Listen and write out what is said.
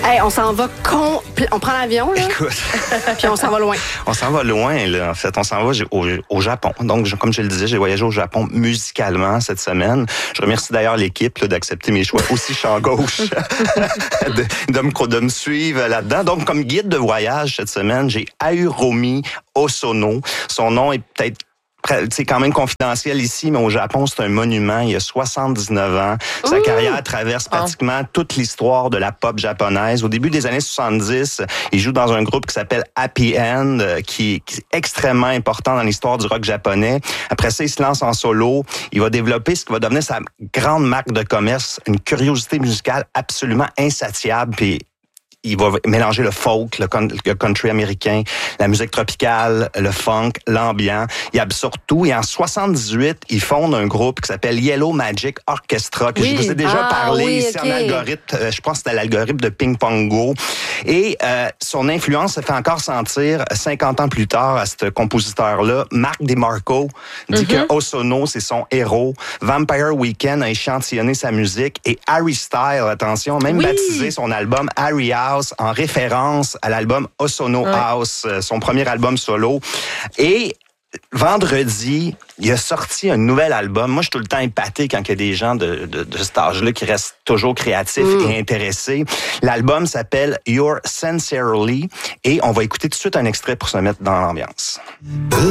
Hey, on s'en va on prend l'avion, là. Écoute. Puis on s'en va loin. On s'en va loin, là. En fait, on s'en va au Japon. Donc, comme je le disais, j'ai voyagé au Japon musicalement cette semaine. Je remercie d'ailleurs l'équipe là, d'accepter mes choix aussi champ gauche, de me suivre là-dedans. Donc, comme guide de voyage cette semaine, j'ai Hiromi Hosono. Son nom est peut-être c'est quand même confidentiel ici, mais au Japon, c'est un monument. Il a 79 ans. Sa carrière traverse pratiquement toute l'histoire de la pop japonaise. Au début des années 70, il joue dans un groupe qui s'appelle Happy End, qui est extrêmement important dans l'histoire du rock japonais. Après ça, il se lance en solo. Il va développer ce qui va devenir sa grande marque de commerce, une curiosité musicale absolument insatiable. Puis il va mélanger le folk, le country américain, la musique tropicale, le funk, l'ambiant. Il absorbe tout. Et en 78, il fonde un groupe qui s'appelle Yellow Magic Orchestra, que je vous ai déjà parlé ici en algorithme. Je pense que c'était l'algorithme de Ping Pong Go. Et son influence se fait encore sentir 50 ans plus tard à ce compositeur-là. Mark DeMarco dit que Hosono, c'est son héros. Vampire Weekend a échantillonné sa musique. Et Harry Styles, attention, même baptisé son album Harry House en référence à l'album Hosono House, son premier album solo. Et vendredi, il a sorti un nouvel album. Moi, je suis tout le temps épaté quand il y a des gens de cet âge-là qui restent toujours créatifs et intéressés. L'album s'appelle You're Sincerely et on va écouter tout de suite un extrait pour se mettre dans l'ambiance.